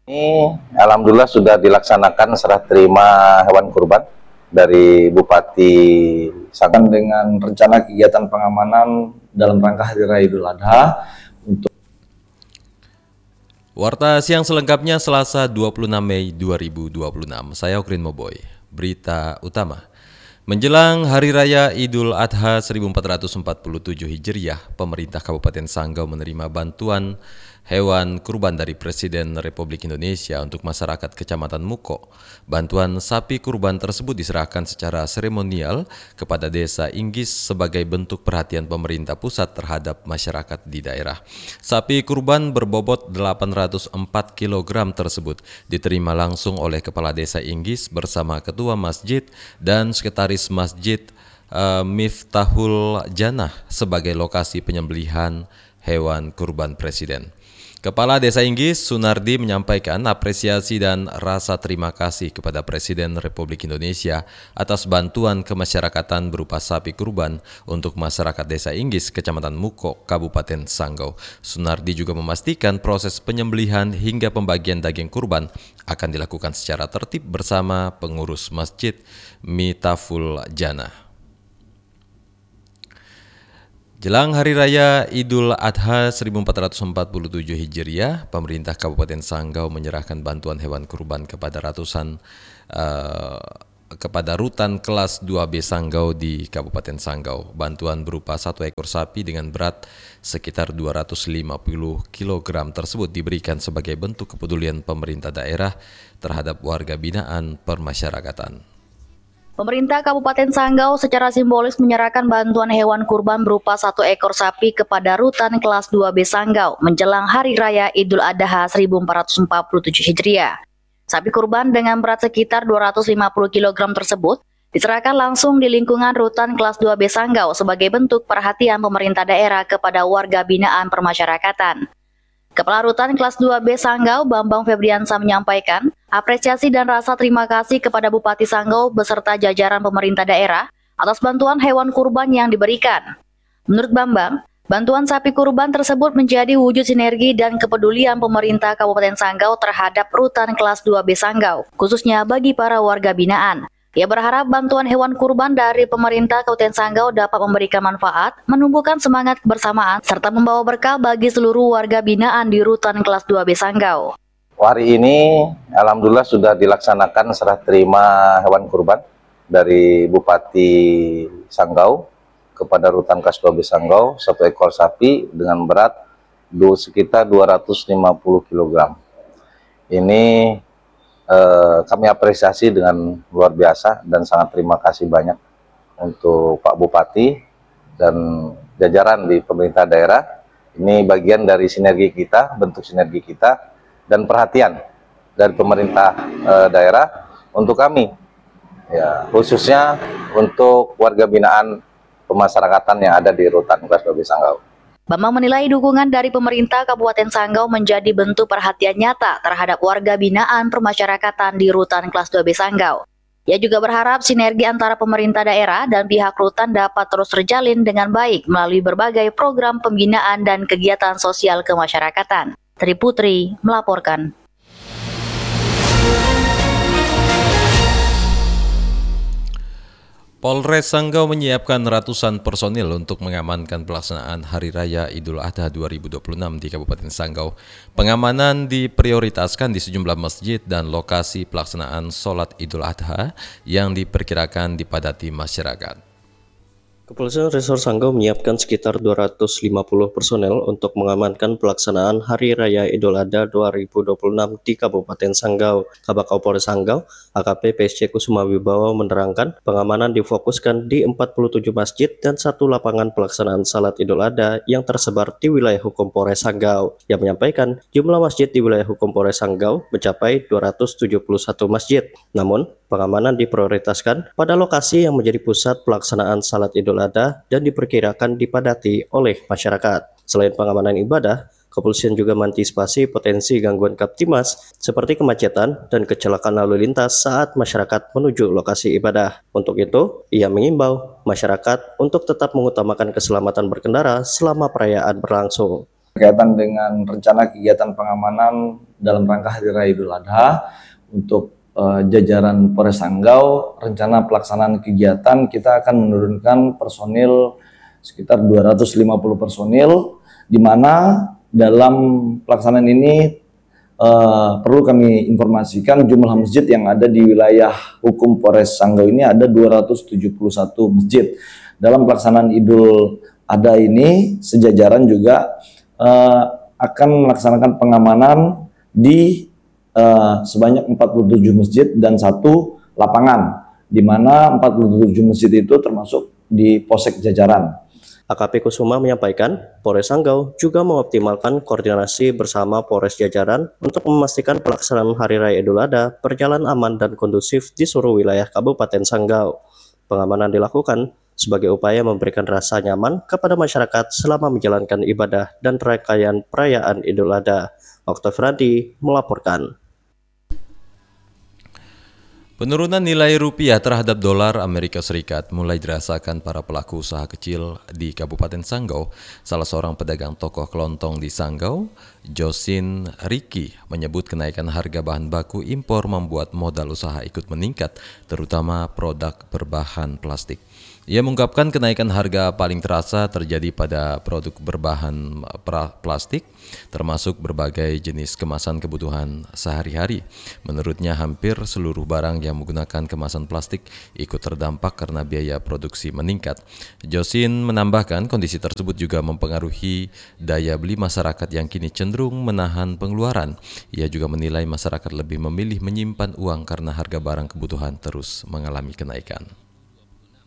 Ini alhamdulillah sudah dilaksanakan serah terima hewan kurban dari Bupati Sanggan dengan rencana kegiatan pengamanan dalam rangka Hari Raya Idul Adha untuk Warta siang selengkapnya Selasa 26 Mei 2026. Saya Okrin Moboy. Berita utama. Menjelang Hari Raya Idul Adha 1447 Hijriah, pemerintah Kabupaten Sanggau menerima bantuan hewan kurban dari Presiden Republik Indonesia untuk masyarakat Kecamatan Muko. Bantuan sapi kurban tersebut diserahkan secara seremonial kepada Desa Inggis sebagai bentuk perhatian pemerintah pusat terhadap masyarakat di daerah. Sapi kurban berbobot 804 kg tersebut diterima langsung oleh Kepala Desa Inggis bersama Ketua Masjid dan Sekretaris Masjid Miftahul Janah sebagai lokasi penyembelihan hewan kurban Presiden. Kepala Desa Inggis, Sunardi, menyampaikan apresiasi dan rasa terima kasih kepada Presiden Republik Indonesia atas bantuan kemasyarakatan berupa sapi kurban untuk masyarakat Desa Inggis, Kecamatan Muko, Kabupaten Sanggau. Sunardi juga memastikan proses penyembelihan hingga pembagian daging kurban akan dilakukan secara tertib bersama pengurus Masjid Miftahul Janah. Jelang Hari Raya Idul Adha 1447 Hijriah, pemerintah Kabupaten Sanggau menyerahkan bantuan hewan kurban kepada kepada rutan kelas 2B Sanggau di Kabupaten Sanggau. Bantuan berupa 1 ekor sapi dengan berat sekitar 250 kg tersebut diberikan sebagai bentuk kepedulian pemerintah daerah terhadap warga binaan permasyarakatan. Pemerintah Kabupaten Sanggau secara simbolis menyerahkan bantuan hewan kurban berupa 1 ekor sapi kepada rutan kelas 2B Sanggau menjelang Hari Raya Idul Adha 1447 Hijriah. Sapi kurban dengan berat sekitar 250 kg tersebut diserahkan langsung di lingkungan rutan kelas 2B Sanggau sebagai bentuk perhatian pemerintah daerah kepada warga binaan permasyarakatan. Kepala Rutan kelas 2B Sanggau, Bambang Febriansa, menyampaikan apresiasi dan rasa terima kasih kepada Bupati Sanggau beserta jajaran pemerintah daerah atas bantuan hewan kurban yang diberikan. Menurut Bambang, bantuan sapi kurban tersebut menjadi wujud sinergi dan kepedulian pemerintah Kabupaten Sanggau terhadap Rutan kelas 2B Sanggau, khususnya bagi para warga binaan. Ia berharap bantuan hewan kurban dari pemerintah Kabupaten Sanggau dapat memberikan manfaat, menumbuhkan semangat kebersamaan, serta membawa berkah bagi seluruh warga binaan di Rutan kelas 2B Sanggau. hari ini alhamdulillah sudah dilaksanakan serah terima hewan kurban dari Bupati Sanggau kepada rutan kelas 2B Sanggau, 1 ekor sapi dengan berat sekitar 250 kg. Ini kami apresiasi dengan luar biasa dan sangat terima kasih banyak untuk Pak Bupati dan jajaran di pemerintah daerah. Ini bagian dari sinergi kita, bentuk sinergi kita dan perhatian dari pemerintah daerah untuk kami, ya, khususnya untuk warga binaan pemasyarakatan yang ada di rutan kelas 2B Sanggau. Bambang menilai dukungan dari pemerintah Kabupaten Sanggau menjadi bentuk perhatian nyata terhadap warga binaan permasyarakatan di Rutan kelas 2B Sanggau. Ia juga berharap sinergi antara pemerintah daerah dan pihak rutan dapat terus terjalin dengan baik melalui berbagai program pembinaan dan kegiatan sosial kemasyarakatan. Tri Putri melaporkan. Polres Sanggau menyiapkan ratusan personil untuk mengamankan pelaksanaan Hari Raya Idul Adha 2026 di Kabupaten Sanggau. Pengamanan diprioritaskan di sejumlah masjid dan lokasi pelaksanaan sholat Idul Adha yang diperkirakan dipadati masyarakat. Kepolisian Resor Sanggau menyiapkan sekitar 250 personel untuk mengamankan pelaksanaan Hari Raya Idul Adha 2026 di Kabupaten Sanggau. Kabak Kapolres Sanggau, AKP PSC Kusuma Wibawa, menerangkan pengamanan difokuskan di 47 masjid dan 1 lapangan pelaksanaan salat Idul Adha yang tersebar di wilayah hukum Polres Sanggau. Yang menyampaikan jumlah masjid di wilayah hukum Polres Sanggau mencapai 271 masjid. Namun, pengamanan diprioritaskan pada lokasi yang menjadi pusat pelaksanaan salat Idul Adha dan diperkirakan dipadati oleh masyarakat. Selain pengamanan ibadah, kepolisian juga mengantisipasi potensi gangguan Kamtibmas seperti kemacetan dan kecelakaan lalu lintas saat masyarakat menuju lokasi ibadah. Untuk itu, ia mengimbau masyarakat untuk tetap mengutamakan keselamatan berkendara selama perayaan berlangsung. Berkaitan dengan rencana kegiatan pengamanan dalam rangka Hari Raya Idul Adha untuk jajaran Polres Sanggau, rencana pelaksanaan kegiatan kita akan menurunkan personil sekitar 250 personil, di mana dalam pelaksanaan ini perlu kami informasikan jumlah masjid yang ada di wilayah hukum Polres Sanggau ini ada 271 masjid. Dalam pelaksanaan Idul Adha ini, sejajaran juga akan melaksanakan pengamanan di sebanyak 47 masjid dan 1 lapangan, di mana 47 masjid itu termasuk di Polsek Jajaran. AKP Kusuma menyampaikan, Polres Sanggau juga mengoptimalkan koordinasi bersama Polres Jajaran untuk memastikan pelaksanaan Hari Raya Idul Adha berjalan aman dan kondusif di seluruh wilayah Kabupaten Sanggau. Pengamanan dilakukan sebagai upaya memberikan rasa nyaman kepada masyarakat selama menjalankan ibadah dan rangkaian perayaan Idul Adha. Oktav Radi melaporkan. Penurunan nilai rupiah terhadap dolar Amerika Serikat mulai dirasakan para pelaku usaha kecil di Kabupaten Sanggau. Salah seorang pedagang tokoh kelontong di Sanggau, Josin Riki, menyebut kenaikan harga bahan baku impor membuat modal usaha ikut meningkat, terutama produk berbahan plastik. Ia mengungkapkan kenaikan harga paling terasa terjadi pada produk berbahan plastik, termasuk berbagai jenis kemasan kebutuhan sehari-hari. Menurutnya, hampir seluruh barang yang menggunakan kemasan plastik ikut terdampak karena biaya produksi meningkat. Josin menambahkan kondisi tersebut juga mempengaruhi daya beli masyarakat yang kini cenderung menahan pengeluaran. Ia juga menilai masyarakat lebih memilih menyimpan uang karena harga barang kebutuhan terus mengalami kenaikan.